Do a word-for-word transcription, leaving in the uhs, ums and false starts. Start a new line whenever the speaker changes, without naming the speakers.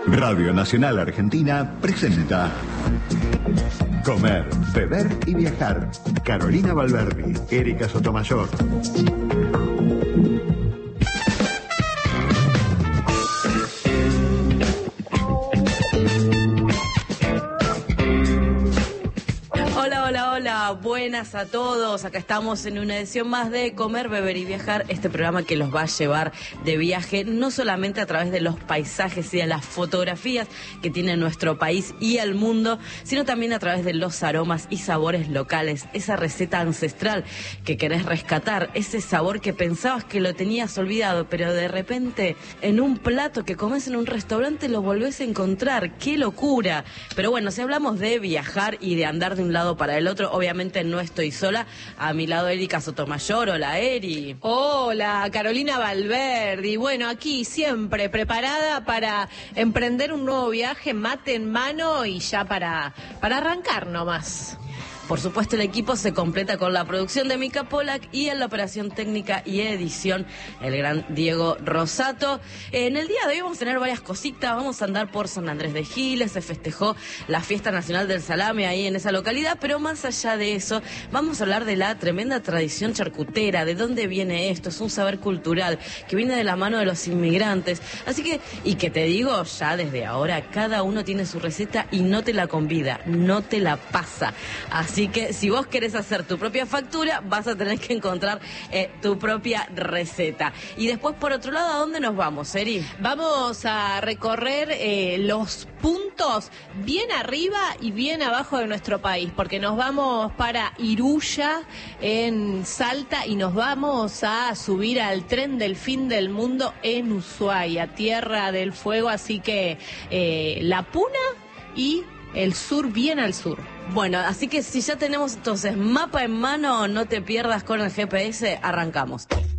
Radio Nacional Argentina presenta Comer, Beber y Viajar. Carolina Valverdi, Erika Sotomayor.
Hola, buenas a todos. Acá estamos en una edición más de Comer, Beber y Viajar, este programa que los va a llevar de viaje no solamente a través de los paisajes y de las fotografías que tiene nuestro país y el mundo, sino también a través de los aromas y sabores locales, esa receta ancestral que querés rescatar, ese sabor que pensabas que lo tenías olvidado, pero de repente en un plato que comes en un restaurante lo volvés a encontrar. ¡Qué locura! Pero bueno, si hablamos de viajar y de andar de un lado para el otro, obviamente no estoy sola. A mi lado Erika Sotomayor. Hola, Eri.
Hola, Carolina Valverdi. Bueno, aquí siempre preparada para emprender un nuevo viaje, mate en mano y ya para, para arrancar nomás.
Por supuesto, el equipo se completa con la producción de Mica Polak y en la operación técnica y edición el gran Diego Rosato. En el día de hoy vamos a tener varias cositas. Vamos a andar por San Andrés de Giles. Se festejó la Fiesta Nacional del Salame ahí en esa localidad, pero más allá de eso, vamos a hablar de la tremenda tradición charcutera, de dónde viene esto. Es un saber cultural que viene de la mano de los inmigrantes. Así que, y que te digo, ya desde ahora, cada uno tiene su receta y no te la convida, no te la pasa. Así Así que si vos querés hacer tu propia factura, vas a tener que encontrar eh, tu propia receta. Y después, por otro lado, ¿a dónde nos vamos, Eri?
Vamos a recorrer eh, los puntos bien arriba y bien abajo de nuestro país, porque nos vamos para Iruya, en Salta, y nos vamos a subir al tren del fin del mundo en Ushuaia, Tierra del Fuego. Así que eh, La Puna y el sur, bien al sur.
Bueno, así que si ya tenemos entonces mapa en mano, no te pierdas con el G P S, arrancamos.